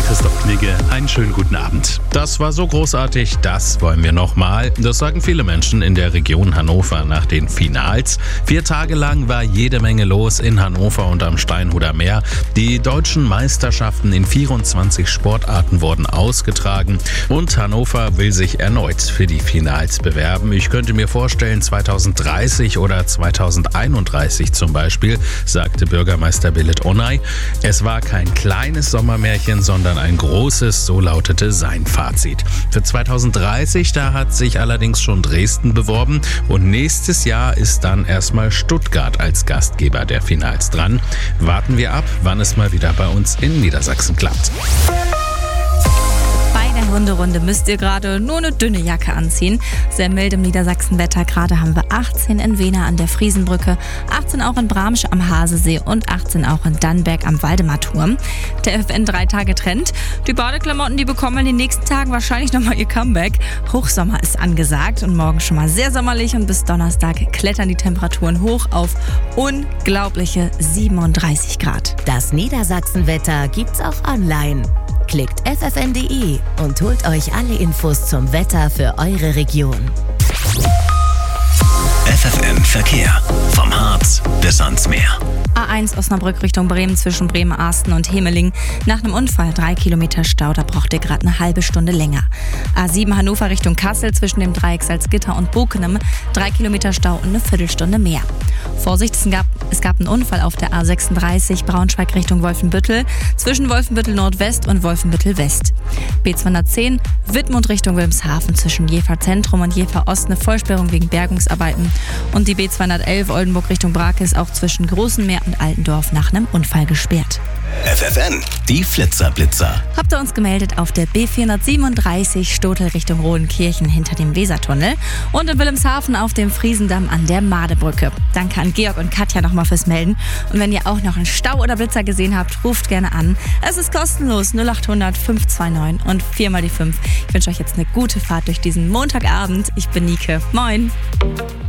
Christoph Knigge, einen schönen guten Abend. Das war so großartig, das wollen wir nochmal. Das sagen viele Menschen in der Region Hannover nach den Finals. 4 Tage lang war jede Menge los in Hannover und am Steinhuder Meer. Die deutschen Meisterschaften in 24 Sportarten wurden ausgetragen und Hannover will sich erneut für die Finals bewerben. Ich könnte mir vorstellen, 2030 oder 2031 zum Beispiel, sagte Bürgermeister Billet Onay. Es war kein kleines Sommermärchen, sondern ein großes, so lautete sein Fazit. Für 2030, da hat sich allerdings schon Dresden beworben und nächstes Jahr ist dann erstmal Stuttgart als Gastgeber der Finals dran. Warten wir ab, wann es mal wieder bei uns in Niedersachsen klappt. Bei der Hunderunde müsst ihr gerade nur eine dünne Jacke anziehen. Sehr mild im Niedersachsenwetter. Gerade haben wir 18 in Wehna an der Friesenbrücke, 18 auch in Bramsch am Hasesee und 18 auch in Dannenberg am Waldemarturm. Der FN 3-Tage-Trend. Die Badeklamotten, die bekommen in den nächsten Tagen wahrscheinlich nochmal ihr Comeback. Hochsommer ist angesagt und morgen schon mal sehr sommerlich und bis Donnerstag klettern die Temperaturen hoch auf unglaubliche 37 Grad. Das Niedersachsenwetter gibt's auch online. Klickt ffn.de und holt euch alle Infos zum Wetter für eure Region. FFN Verkehr. Vom Harz bis ans Meer. A1 Osnabrück Richtung Bremen zwischen Bremen-Arsten und Hemeling. Nach einem Unfall 3 Kilometer Stau, da braucht ihr gerade eine halbe Stunde länger. A7 Hannover Richtung Kassel zwischen dem Dreieck Salzgitter und Bokenem. 3 Kilometer Stau und eine Viertelstunde mehr. Vorsicht, es gab einen Unfall auf der A36 Braunschweig Richtung Wolfenbüttel zwischen Wolfenbüttel Nordwest und Wolfenbüttel West. B210 Wittmund Richtung Wilhelmshaven zwischen Jever Zentrum und Jever Ost eine Vollsperrung wegen Bergungsarbeiten. Und die B211 Oldenburg Richtung Brakes auch zwischen Großenmeer und Altendorf nach einem Unfall gesperrt. FFN, die Flitzer-Blitzer. Habt ihr uns gemeldet auf der B437 Stotel Richtung Rodenkirchen hinter dem Wesertunnel und in Wilhelmshaven auf dem Friesendamm an der Madebrücke. Danke an Georg und Katja nochmal fürs Melden. Und wenn ihr auch noch einen Stau oder Blitzer gesehen habt, ruft gerne an. Es ist kostenlos 0800 529 und 4 mal die 5. Ich wünsche euch jetzt eine gute Fahrt durch diesen Montagabend. Ich bin Nike. Moin.